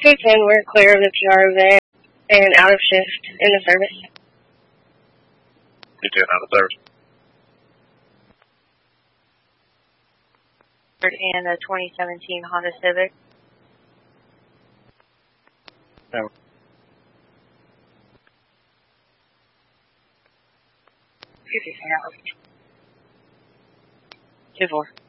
210, we're clear of the PR event and out of shift in the service. 210 out of service. And a 2017 Honda Civic. No. 2-4.